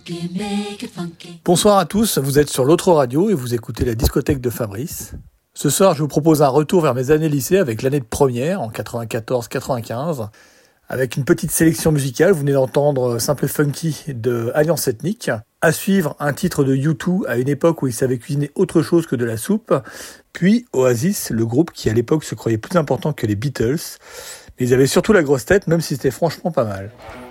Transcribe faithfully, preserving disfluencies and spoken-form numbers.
Bonsoir à tous, vous êtes sur l'autre radio et vous écoutez la discothèque de Fabrice. Ce soir, je vous propose un retour vers mes années lycée avec l'année de première, en quatre-vingt-quatorze quatre-vingt-quinze, avec une petite sélection musicale. Vous venez d'entendre Simple Funky de Alliance Ethnique. À suivre, un titre de U deux à une époque où ils savaient cuisiner autre chose que de la soupe. Puis Oasis, le groupe qui à l'époque se croyait plus important que les Beatles. Mais ils avaient surtout la grosse tête, même si c'était franchement pas mal.